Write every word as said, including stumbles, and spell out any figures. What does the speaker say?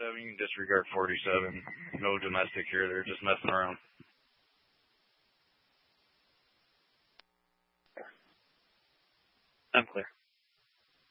forty-seven, you can disregard forty-seven. No domestic here. They're just messing around. I'm clear.